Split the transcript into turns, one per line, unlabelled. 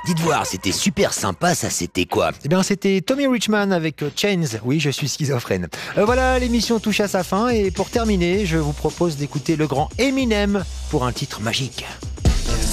Dites voir, c'était super sympa, ça c'était quoi?
Eh bien, c'était Tommy Richman avec Chains. Oui, je suis schizophrène. Voilà, l'émission touche à sa fin et pour terminer, je vous propose d'écouter le grand Eminem pour un titre magique.